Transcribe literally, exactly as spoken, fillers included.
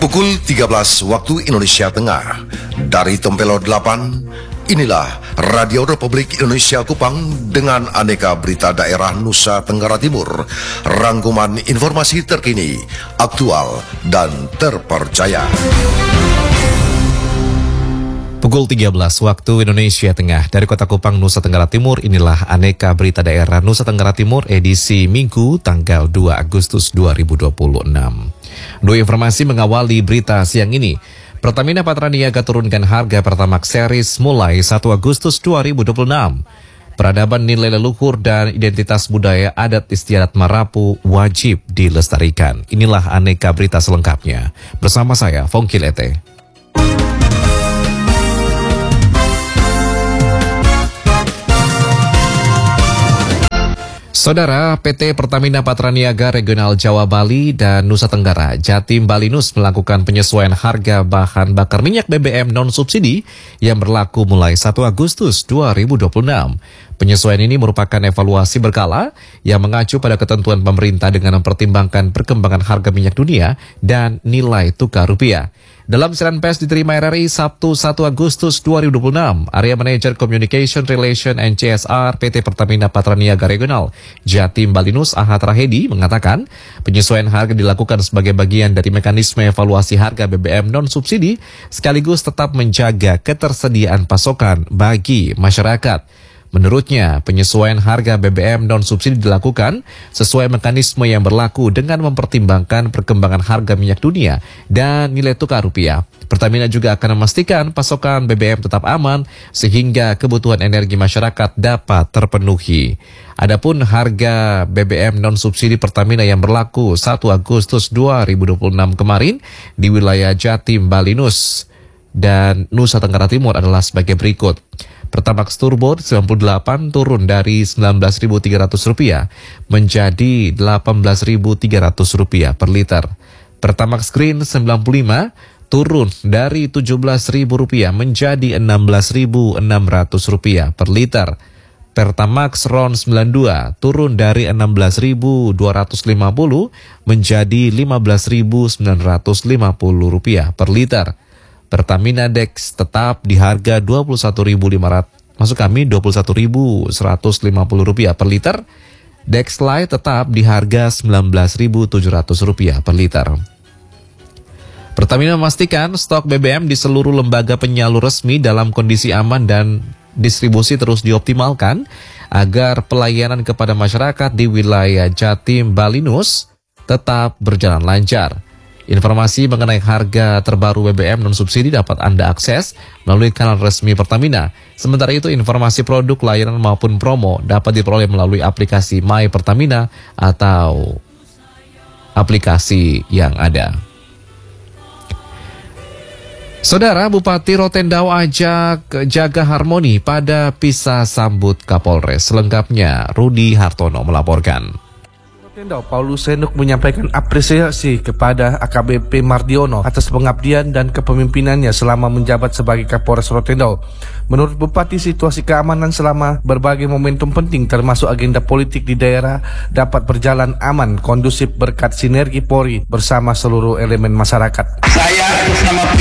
Pukul tiga belas waktu Indonesia Tengah. Dari Tempelo delapan, inilah Radio Republik Indonesia Kupang dengan aneka berita daerah Nusa Tenggara Timur. Rangkuman informasi terkini, aktual, dan terpercaya. Pukul tiga belas waktu Indonesia Tengah. Dari Kota Kupang, Nusa Tenggara Timur, inilah aneka berita daerah Nusa Tenggara Timur edisi Minggu tanggal dua Agustus dua ribu dua puluh enam. Dua informasi mengawali berita siang ini. Pertamina Patraniaga turunkan harga Pertamax Series mulai satu Agustus dua ribu dua puluh enam. Peradaban nilai leluhur dan identitas budaya adat istiadat Marapu wajib dilestarikan. Inilah aneka berita selengkapnya. Bersama saya, Fongki Lete. Saudara, P T Pertamina Patraniaga Regional Jawa Bali dan Nusa Tenggara Jatim Balinus melakukan penyesuaian harga bahan bakar minyak B B M non-subsidi yang berlaku mulai satu Agustus dua ribu dua puluh enam. Penyesuaian ini merupakan evaluasi berkala yang mengacu pada ketentuan pemerintah dengan mempertimbangkan perkembangan harga minyak dunia dan nilai tukar rupiah. Dalam siaran pers diterima R R I Sabtu satu Agustus dua ribu dua puluh enam, Area Manager Communication Relation and C S R P T Pertamina Patraniaga Regional Jatim Balinus Ahad Rahedi mengatakan penyesuaian harga dilakukan sebagai bagian dari mekanisme evaluasi harga B B M non-subsidi sekaligus tetap menjaga ketersediaan pasokan bagi masyarakat. Menurutnya, penyesuaian harga B B M non-subsidi dilakukan sesuai mekanisme yang berlaku dengan mempertimbangkan perkembangan harga minyak dunia dan nilai tukar rupiah. Pertamina juga akan memastikan pasokan B B M tetap aman sehingga kebutuhan energi masyarakat dapat terpenuhi. Adapun harga B B M non-subsidi Pertamina yang berlaku satu Agustus dua ribu dua puluh enam kemarin di wilayah Jatim Balinus dan Nusa Tenggara Timur adalah sebagai berikut. Pertamax Turbo sembilan puluh delapan turun dari sembilan belas ribu tiga ratus rupiah menjadi delapan belas ribu tiga ratus rupiah per liter. Pertamax Green sembilan puluh lima turun dari tujuh belas ribu rupiah menjadi enam belas ribu enam ratus rupiah per liter. Pertamax Ron sembilan puluh dua turun dari enam belas ribu dua ratus lima puluh menjadi lima belas ribu sembilan ratus lima puluh rupiah per liter. Pertamina Dex tetap di harga dua puluh satu ribu lima ratus, maksud kami dua puluh satu ribu seratus lima puluh rupiah per liter. Dex Light tetap di harga sembilan belas ribu tujuh ratus rupiah per liter. Pertamina memastikan stok B B M di seluruh lembaga penyalur resmi dalam kondisi aman dan distribusi terus dioptimalkan agar pelayanan kepada masyarakat di wilayah Jatim Balinus tetap berjalan lancar. Informasi mengenai harga terbaru B B M non-subsidi dapat Anda akses melalui kanal resmi Pertamina. Sementara itu, informasi produk, layanan maupun promo dapat diperoleh melalui aplikasi My Pertamina atau aplikasi yang ada. Saudara, Bupati Rotendao ajak jaga harmoni pada pisah sambut Kapolres. Selengkapnya, Rudi Hartono melaporkan. Rotendao Paulus Senuk menyampaikan apresiasi kepada A K B P Mardiono atas pengabdian dan kepemimpinannya selama menjabat sebagai Kapolres Rotendao. Menurut Bupati, situasi keamanan selama berbagai momentum penting termasuk agenda politik di daerah dapat berjalan aman, kondusif berkat sinergi Polri bersama seluruh elemen masyarakat. Saya atas nama